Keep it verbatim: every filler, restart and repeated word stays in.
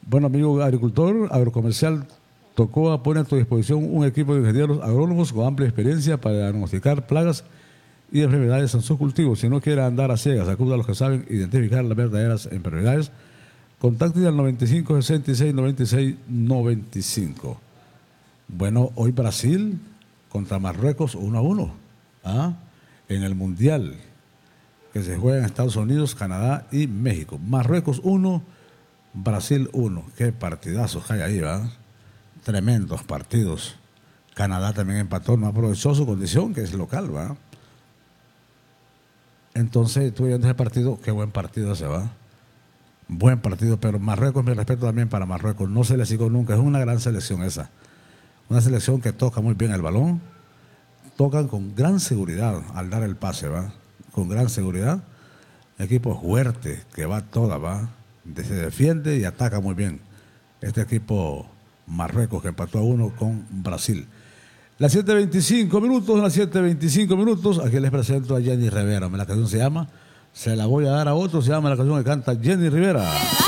Bueno, amigo agricultor, Agrocomercial Tocoa pone a tu disposición un equipo de ingenieros agrónomos con amplia experiencia para diagnosticar plagas y enfermedades en sus cultivos. Si no quiere andar a ciegas, acuda a los que saben identificar las verdaderas enfermedades. Contacte al noventa y cinco, sesenta y seis, noventa y seis, noventa y cinco. Bueno, hoy Brasil contra Marruecos uno a uno. ¿Ah? En el Mundial que se juega en Estados Unidos, Canadá y México. Marruecos uno, Brasil uno. Qué partidazos hay ahí, ¿va? Tremendos partidos. Canadá también empató, no aprovechó su condición, que es local, ¿va? Entonces, estuve viendo ese partido, qué buen partido se va. Buen partido, pero Marruecos, mi respeto también para Marruecos, no se le siguió nunca, es una gran selección esa. Una selección que toca muy bien el balón, tocan con gran seguridad al dar el pase, ¿va? Con gran seguridad. Equipo fuerte, que va toda, ¿va? Se defiende y ataca muy bien. Este equipo Marruecos que empató a uno con Brasil. Las siete veinticinco minutos, las siete veinticinco minutos, aquí les presento a Jenny Rivera. La canción se llama Se la voy a dar a otro, se llama la canción que canta Jenny Rivera.